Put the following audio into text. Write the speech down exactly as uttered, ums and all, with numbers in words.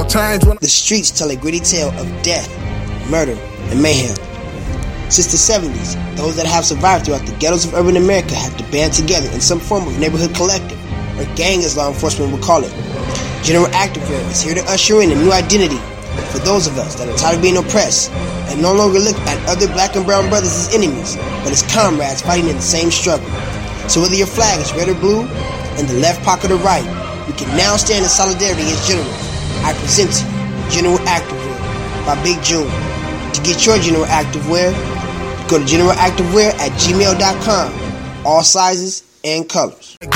all times when the streets tell a gritty tale of death, murder, and mayhem. Since the seventies, those that have survived throughout the ghettos of urban America have to band together in some form of neighborhood collective, or gang as law enforcement would call it. General Activewear is here to usher in a new identity for those of us that are tired of being oppressed and no longer look at other black and brown brothers as enemies, but as comrades fighting in the same struggle. So whether your flag is red or blue, in the left pocket or right, we can now stand in solidarity against generals. I present to you General Activewear by Big June. To get your General Activewear, go to general activewear at gmail dot com. All sizes and colors.